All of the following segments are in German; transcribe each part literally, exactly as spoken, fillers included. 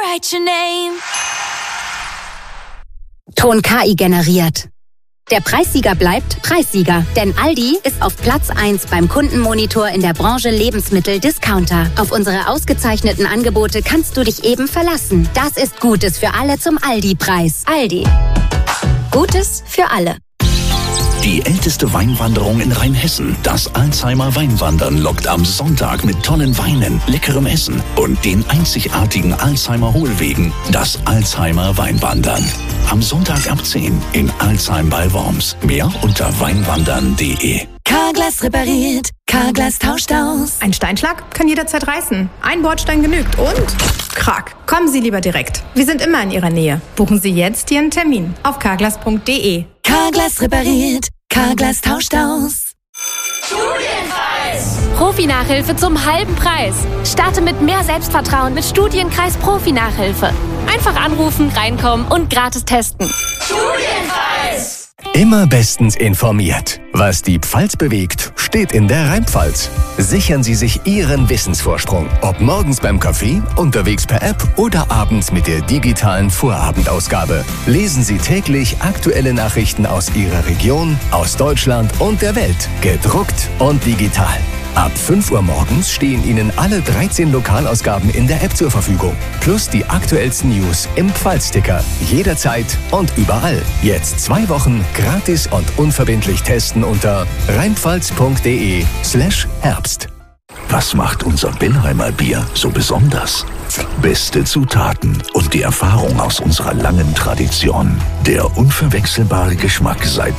write your name. Ton K I generiert. Der Preissieger bleibt Preissieger, denn Aldi ist auf Platz eins beim Kundenmonitor in der Branche Lebensmittel-Discounter. Auf unsere ausgezeichneten Angebote kannst du dich eben verlassen. Das ist Gutes für alle zum Aldi-Preis. Aldi. Gutes für alle. Die älteste Weinwanderung in Rheinhessen, das Alzheimer Weinwandern, lockt am Sonntag mit tollen Weinen, leckerem Essen und den einzigartigen Alzheimer Hohlwegen, das Alzheimer Weinwandern. Am Sonntag ab zehn in Alzheim bei Worms. Mehr unter weinwandern punkt de. Carglass repariert, Carglass tauscht aus. Ein Steinschlag kann jederzeit reißen. Ein Bordstein genügt und krack. Kommen Sie lieber direkt. Wir sind immer in Ihrer Nähe. Buchen Sie jetzt Ihren Termin auf carglass punkt de. Carglass repariert, Carglass tauscht aus. Studienkreis! Profi-Nachhilfe zum halben Preis. Starte mit mehr Selbstvertrauen mit Studienkreis Profi-Nachhilfe. Einfach anrufen, reinkommen und gratis testen. Studienkreis! Immer bestens informiert. Was die Pfalz bewegt, steht in der Rheinpfalz. Sichern Sie sich Ihren Wissensvorsprung. Ob morgens beim Kaffee, unterwegs per App oder abends mit der digitalen Vorabendausgabe. Lesen Sie täglich aktuelle Nachrichten aus Ihrer Region, aus Deutschland und der Welt. Gedruckt und digital. Ab fünf Uhr morgens stehen Ihnen alle dreizehn Lokalausgaben in der App zur Verfügung. Plus die aktuellsten News im Pfalzticker. Jederzeit und überall. Jetzt zwei Wochen gratis und unverbindlich testen unter rheinpfalz punkt de slash Herbst. Was macht unser Bellheimer Bier so besonders? Beste Zutaten und die Erfahrung aus unserer langen Tradition. Der unverwechselbare Geschmack seit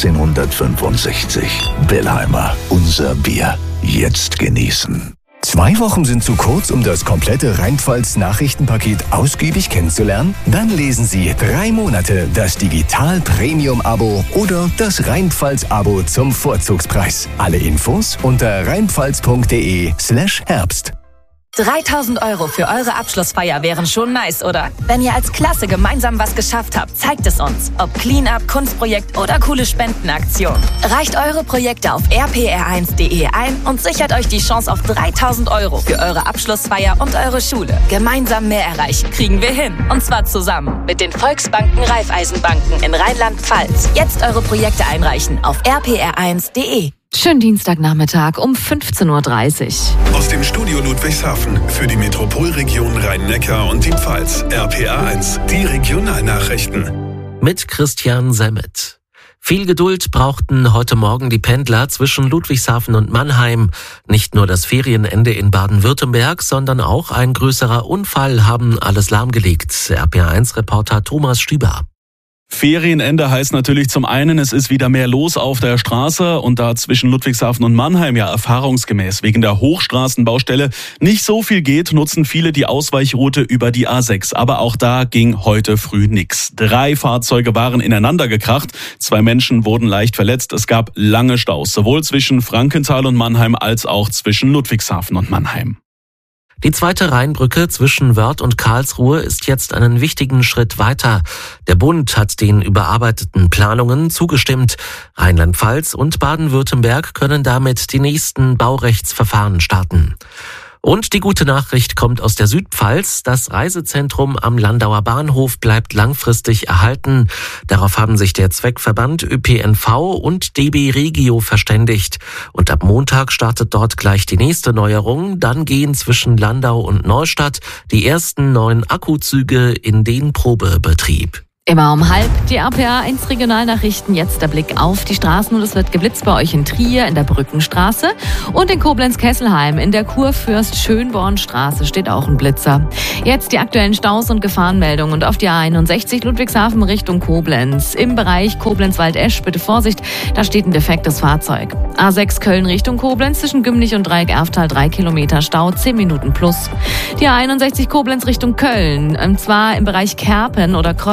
achtzehnhundertfünfundsechzig. Bellheimer, unser Bier. Jetzt genießen. Zwei Wochen sind zu kurz, um das komplette Rheinpfalz-Nachrichtenpaket ausgiebig kennenzulernen? Dann lesen Sie drei Monate das Digital-Premium-Abo oder das Rheinpfalz-Abo zum Vorzugspreis. Alle Infos unter rheinpfalz punkt de slash Herbst. dreitausend Euro für eure Abschlussfeier wären schon nice, oder? Wenn ihr als Klasse gemeinsam was geschafft habt, zeigt es uns. Ob Cleanup, Kunstprojekt oder coole Spendenaktion. Reicht eure Projekte auf r p r eins punkt de ein und sichert euch die Chance auf dreitausend Euro für eure Abschlussfeier und eure Schule. Gemeinsam mehr erreichen kriegen wir hin. Und zwar zusammen mit den Volksbanken Raiffeisenbanken in Rheinland-Pfalz. Jetzt eure Projekte einreichen auf r p r eins punkt de. Schönen Dienstagnachmittag um fünfzehn Uhr dreißig. Aus dem Studio Ludwigshafen für die Metropolregion Rhein-Neckar und die Pfalz. R P R eins, die Regionalnachrichten. Mit Christian Semmet. Viel Geduld brauchten heute Morgen die Pendler zwischen Ludwigshafen und Mannheim. Nicht nur das Ferienende in Baden-Württemberg, sondern auch ein größerer Unfall haben alles lahmgelegt. R P R eins Reporter Thomas Stüber. Ferienende heißt natürlich zum einen, es ist wieder mehr los auf der Straße und da zwischen Ludwigshafen und Mannheim ja erfahrungsgemäß wegen der Hochstraßenbaustelle nicht so viel geht, nutzen viele die Ausweichroute über die A sechs. Aber auch da ging heute früh nix. Drei Fahrzeuge waren ineinander gekracht, zwei Menschen wurden leicht verletzt. Es gab lange Staus, sowohl zwischen Frankenthal und Mannheim als auch zwischen Ludwigshafen und Mannheim. Die zweite Rheinbrücke zwischen Wörth und Karlsruhe ist jetzt einen wichtigen Schritt weiter. Der Bund hat den überarbeiteten Planungen zugestimmt. Rheinland-Pfalz und Baden-Württemberg können damit die nächsten Baurechtsverfahren starten. Und die gute Nachricht kommt aus der Südpfalz. Das Reisezentrum am Landauer Bahnhof bleibt langfristig erhalten. Darauf haben sich der Zweckverband Ö P N V und D B Regio verständigt. Und ab Montag startet dort gleich die nächste Neuerung. Dann gehen zwischen Landau und Neustadt die ersten neuen Akkuzüge in den Probebetrieb. Immer um halb die R P R eins Regionalnachrichten. Jetzt der Blick auf die Straßen und es wird geblitzt bei euch in Trier in der Brückenstraße und in Koblenz-Kesselheim in der Kurfürst-Schönborn-Straße steht auch ein Blitzer. Jetzt die aktuellen Staus und Gefahrenmeldungen und auf die A einundsechzig Ludwigshafen Richtung Koblenz. Im Bereich Koblenz-Waldesch bitte Vorsicht, da steht ein defektes Fahrzeug. A sechs Köln Richtung Koblenz zwischen Gümlich und Dreieck-Erftal drei Kilometer Stau, zehn Minuten plus. Die A einundsechzig Koblenz Richtung Köln, und zwar im Bereich Kerpen oder Kreuzkerpen.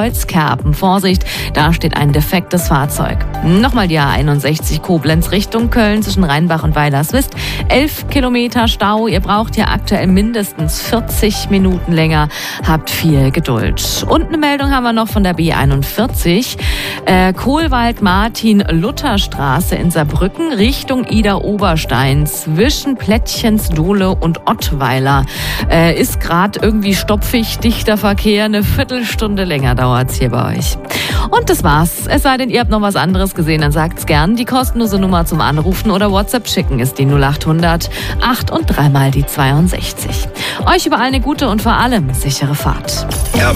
Kerpen. Vorsicht, da steht ein defektes Fahrzeug. Nochmal die A einundsechzig Koblenz Richtung Köln zwischen Rheinbach und Weilerswist. elf Kilometer Stau. Ihr braucht hier aktuell mindestens vierzig Minuten länger. Habt viel Geduld. Und eine Meldung haben wir noch von der B einundvierzig. Äh, Kohlwald-Martin-Luther-Straße in Saarbrücken Richtung Ida-Oberstein zwischen Plättchensdohle und Ottweiler. Äh, ist gerade irgendwie stopfig, dichter Verkehr. Eine Viertelstunde länger dauert's hier bei euch. Und das war's. Es sei denn, ihr habt noch was anderes gesehen, dann sagt's gern. Die kostenlose Nummer zum Anrufen oder WhatsApp schicken ist die null achthundert acht und dreimal die zweiundsechzig. Euch überall eine gute und vor allem sichere Fahrt.